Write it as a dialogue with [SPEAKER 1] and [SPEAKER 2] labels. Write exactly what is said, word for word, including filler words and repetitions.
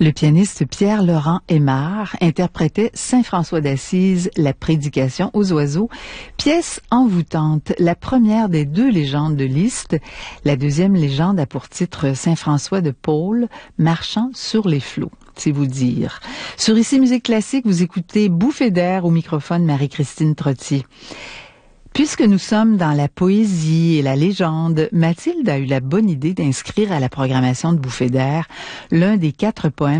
[SPEAKER 1] Le pianiste Pierre-Laurent Aimard interprétait Saint François d'Assise, la prédication aux oiseaux, pièce envoûtante, la première des deux légendes de Liszt. La deuxième légende a pour titre Saint François de Paule, marchant sur les flots. C'est vous dire. Sur Ici Musique Classique, vous écoutez Bouffée d'air au microphone Marie-Christine Trottier. Puisque nous sommes dans la poésie et la légende, Mathilde a eu la bonne idée d'inscrire à la programmation de Bouffée d'air l'un des quatre poèmes